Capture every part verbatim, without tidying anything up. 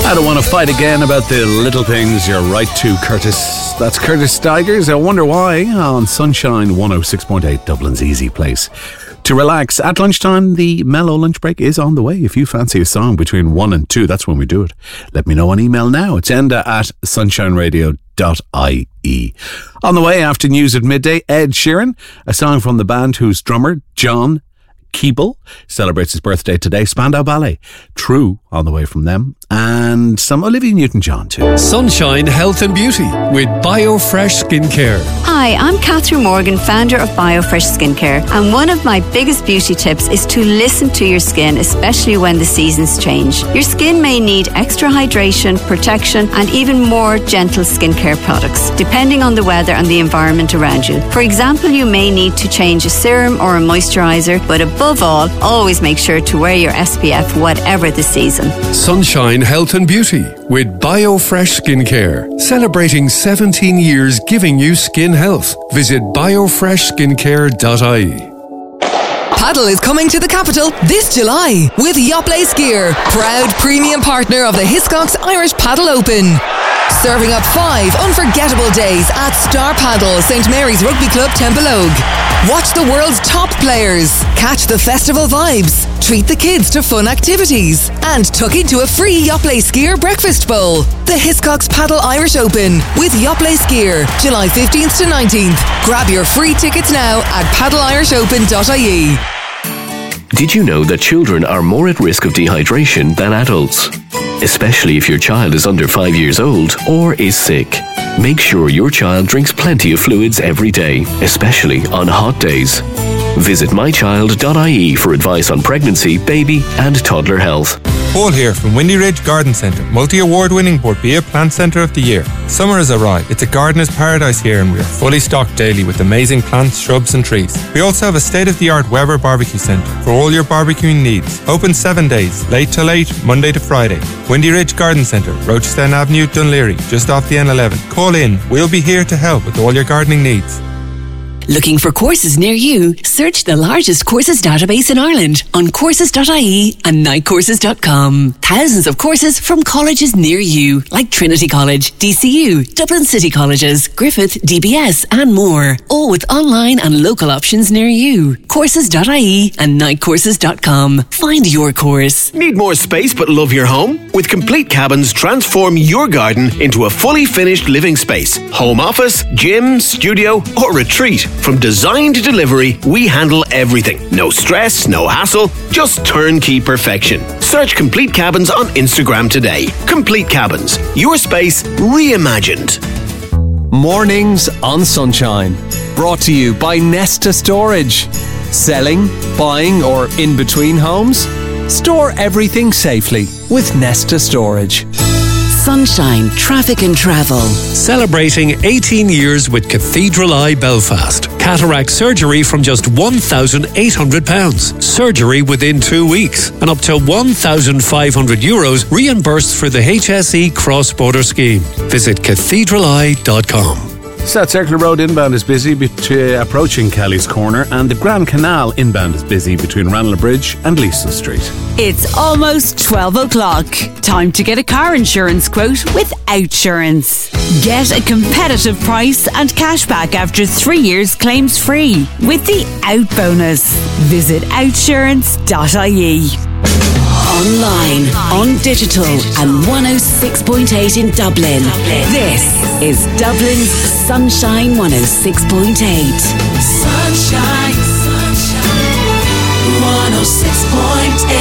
I don't want to fight again about the little things. You're right too, Curtis. That's Curtis Stigers. I wonder why on Sunshine one oh six point eight, Dublin's easy place to relax. At lunchtime, the mellow lunch break is on the way. If you fancy a song between one and two, that's when we do it. Let me know on email now. It's enda at sunshineradio dot I E. On the way after news at midday, Ed Sheeran, a song from the band whose drummer, John Keeble, celebrates his birthday today. Spandau Ballet, True, on the way from them, and some Olivia Newton-John too. Sunshine Health and Beauty with BioFresh Skincare. Hi, I'm Catherine Morgan, founder of BioFresh Skincare, and one of my biggest beauty tips is to listen to your skin, especially when the seasons change. Your skin may need extra hydration, protection, and even more gentle skincare products, depending on the weather and the environment around you. For example, you may need to change a serum or a moisturizer, but above all, always make sure to wear your S P F whatever the season. Sunshine Health and Beauty with BioFresh Skincare. Celebrating seventeen years giving you skin health. Visit bio fresh skincare dot I E. Paddle is coming to the capital this July with Yoplait Skier, proud premium partner of the Hiscox Irish Paddle Open. Serving up five unforgettable days at Star Paddle, Saint Mary's Rugby Club, Templeogue. Watch the world's top players, catch the festival vibes, treat the kids to fun activities, and tuck into a free Yoplait Skier breakfast bowl. The Hiscox Paddle Irish Open with Yoplait Skier, July fifteenth to nineteenth. Grab your free tickets now at paddle irish open dot I E. Did you know that children are more at risk of dehydration than adults? Especially if your child is under five years old or is sick. Make sure your child drinks plenty of fluids every day, especially on hot days. Visit my child dot I E for advice on pregnancy, baby and toddler health. Paul here from Windy Ridge Garden Centre, multi-award winning Borbia Plant Centre of the Year. Summer has arrived. It's a gardener's paradise here and we are fully stocked daily with amazing plants, shrubs and trees. We also have a state-of-the-art Weber Barbecue Centre for all your barbecuing needs. Open seven days, late till eight, Monday to Friday. Windy Ridge Garden Centre, Rochester Avenue, Dunleary, just off the N eleven. Call in. We'll be here to help with all your gardening needs. Looking for courses near you? Search the largest courses database in Ireland on courses dot I E and night courses dot com. Thousands of courses from colleges near you, like Trinity College, D C U, Dublin City Colleges, Griffith, D B S and more. All with online and local options near you. courses dot I E and night courses dot com. Find your course. Need more space but love your home? With Complete Cabins, transform your garden into a fully finished living space. Home office, gym, studio or retreat. From design to delivery, we handle everything. No stress, no hassle, just turnkey perfection. Search Complete Cabins on Instagram today. Complete Cabins, your space reimagined. Mornings on Sunshine. Brought to you by Nesta Storage. Selling, buying or in between homes? Store everything safely with Nesta Storage. Sunshine Traffic and Travel. Celebrating eighteen years with Cathedral Eye Belfast. Cataract surgery from just one thousand eight hundred pounds. Surgery within two weeks. And up to one thousand five hundred euros reimbursed for the H S E cross-border scheme. Visit cathedral eye dot com. South Circular Road inbound is busy between approaching Kelly's Corner, and the Grand Canal inbound is busy between Ranelagh Bridge and Leeson Street. It's almost twelve o'clock. Time to get a car insurance quote with Outsurance. Get a competitive price and cashback after three years claims free with the Out Bonus. Visit outsurance dot I E. Online, on digital and one oh six point eight in Dublin. This is Dublin's Sunshine one oh six point eight. Sunshine, sunshine, one oh six point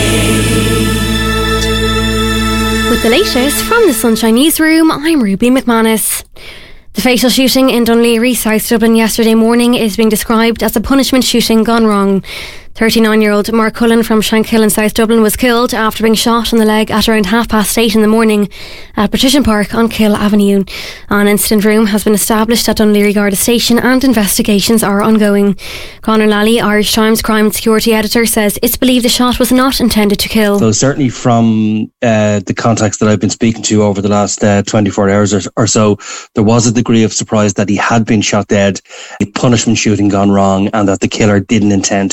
eight. With the latest from the Sunshine Newsroom, I'm Ruby McManus. The fatal shooting in Dunleary, South Dublin yesterday morning is being described as a punishment shooting gone wrong. thirty-nine-year-old Mark Cullen from Shankill in South Dublin was killed after being shot in the leg at around half past eight in the morning at Partition Park on Kill Avenue. An incident room has been established at Dunleary Garda Station and investigations are ongoing. Conor Lally, Irish Times crime and security editor, says it's believed the shot was not intended to kill. So certainly from uh, the contacts that I've been speaking to over the last uh, twenty-four hours or, or so, there was a degree of surprise that he had been shot dead, a punishment shooting gone wrong, and that the killer didn't intend to actually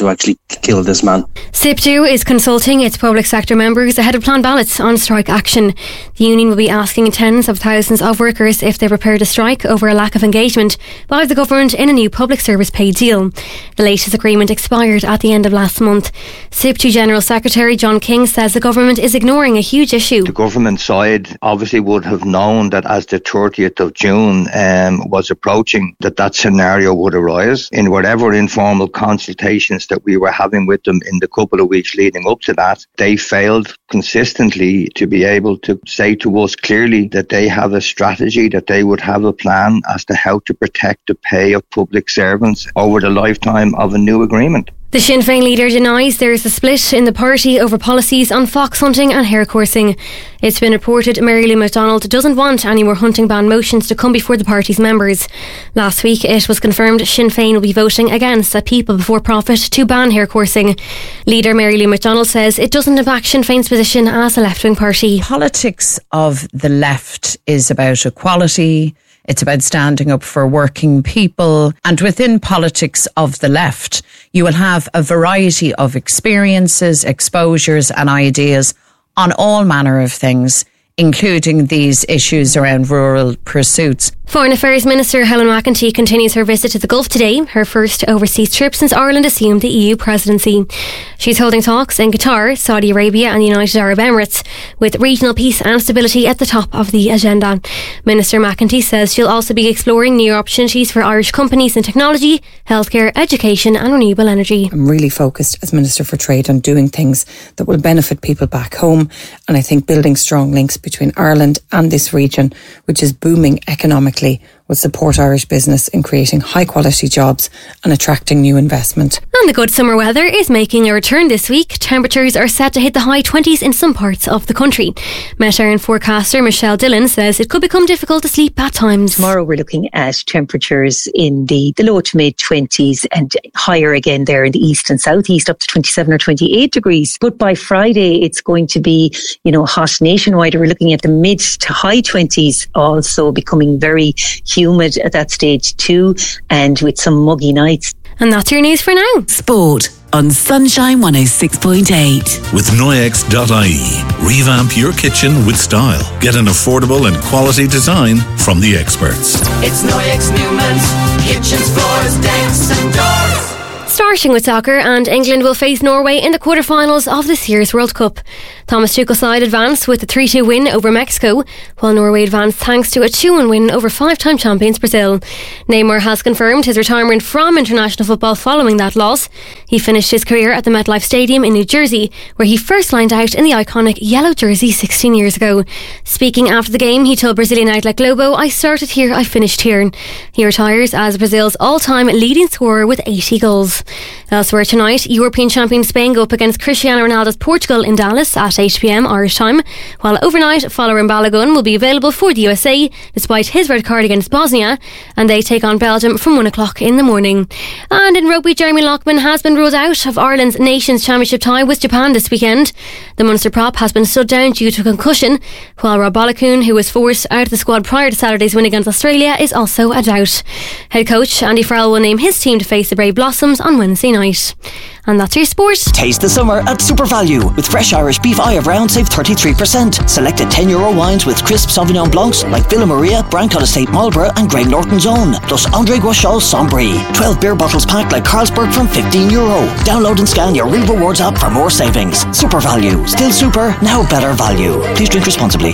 killed this man. SIPTU is consulting its public sector members ahead of planned ballots on strike action. The union will be asking tens of thousands of workers if they're prepared to strike over a lack of engagement by the government in a new public service pay deal. The latest agreement expired at the end of last month. SIPTU General Secretary John King says the government is ignoring a huge issue. The government side obviously would have known that as the thirtieth of June um, was approaching, that that scenario would arise. In whatever informal consultations that we were having with them in the couple of weeks leading up to that, they failed consistently to be able to say to us clearly that they have a strategy, that they would have a plan as to how to protect the pay of public servants over the lifetime of a new agreement. The Sinn Féin leader denies there is a split in the party over policies on fox hunting and hare coursing. It's been reported Mary Lou McDonald doesn't want any more hunting ban motions to come before the party's members. Last week it was confirmed Sinn Féin will be voting against a People Before Profit to ban hare coursing. Leader Mary Lou McDonald says it doesn't impact Sinn Féin's position as a left-wing party. Politics of the left is about equality. It's about standing up for working people. And within politics of the left, you will have a variety of experiences, exposures and ideas on all manner of things, including these issues around rural pursuits. Foreign Affairs Minister Helen McEntee continues her visit to the Gulf today, her first overseas trip since Ireland assumed the E U presidency. She's holding talks in Qatar, Saudi Arabia and the United Arab Emirates, with regional peace and stability at the top of the agenda. Minister McEntee says she'll also be exploring new opportunities for Irish companies in technology, healthcare, education and renewable energy. I'm really focused as Minister for Trade on doing things that will benefit people back home, and I think building strong links between Ireland and this region, which is booming economically, will support Irish business in creating high quality jobs and attracting new investment. And the good summer weather is making a return this week. Temperatures are set to hit the high twenties in some parts of the country. Met Éireann forecaster Michelle Dillon says it could become difficult to sleep at times. Tomorrow we're looking at temperatures in the, the low to mid twenties and higher again there in the east and southeast, up to twenty-seven or twenty-eight degrees. But by Friday it's going to be, you know, hot nationwide. We're looking at the mid to high twenties, also becoming very humid at that stage too, and with some muggy nights. And that's your news for now. Sport on Sunshine one oh six point eight. With Noyex dot I E. Revamp your kitchen with style. Get an affordable and quality design from the experts. It's Noyex Newman's kitchens, floors, decks and doors. Starting with soccer, and England will face Norway in the quarter-finals of this year's World Cup. Thomas Tuchel's side advanced with a three two win over Mexico, while Norway advanced thanks to a two one win over five-time champions Brazil. Neymar has confirmed his retirement from international football following that loss. He finished his career at the MetLife Stadium in New Jersey, where he first lined out in the iconic yellow jersey sixteen years ago. Speaking after the game, he told Brazilian outlet Globo, "I started here, I finished here." He retires as Brazil's all-time leading scorer with eighty goals. Elsewhere tonight, European champion Spain go up against Cristiano Ronaldo's Portugal in Dallas at eight p m Irish time, while overnight Folarin Balogun will be available for the U S A despite his red card against Bosnia, and they take on Belgium from one o'clock in the morning. And in rugby, Jeremy Loughman has been ruled out of Ireland's Nations Championship tie with Japan this weekend. The Munster prop has been stood down due to concussion, while Rob Balogun, who was forced out of the squad prior to Saturday's win against Australia, is also a doubt. Head coach Andy Farrell will name his team to face the Brave Blossoms on Wednesday night. And that's your sport. Taste the summer at Super Value. With fresh Irish beef eye of round, save thirty-three percent. Selected ten euro wines with crisp Sauvignon Blancs like Villa Maria, Brancott Estate Marlborough and Greg Norton's Own. Plus André Guachal's Sombry. twelve beer bottles packed like Carlsberg from fifteen euro. Download and scan your Real Rewards app for more savings. Super Value. Still super, now better value. Please drink responsibly.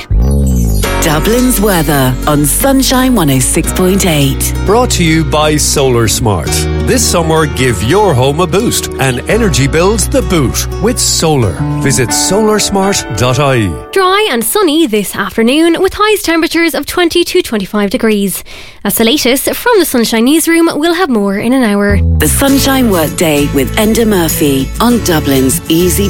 Dublin's weather on Sunshine one oh six point eight. Brought to you by Solar Smart. This summer, give your home a boost and energy bills the boot with solar. Visit solar smart dot I E. Dry and sunny this afternoon with highest temperatures of twenty to twenty-five degrees. That's the latest from the Sunshine Newsroom. We'll have more in an hour. The Sunshine Workday with Enda Murphy on Dublin's Easy